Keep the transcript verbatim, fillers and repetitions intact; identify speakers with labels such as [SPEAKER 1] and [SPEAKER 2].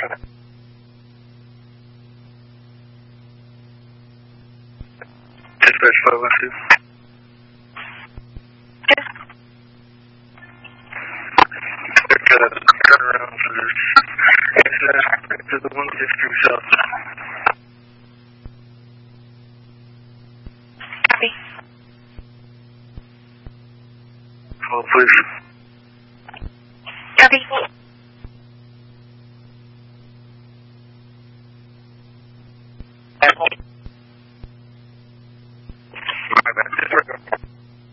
[SPEAKER 1] Dispatch five one two. They're gonna turn around for this incident to the one sixty south.
[SPEAKER 2] Copy.
[SPEAKER 1] Hold please.
[SPEAKER 2] Copy.
[SPEAKER 1] Apple.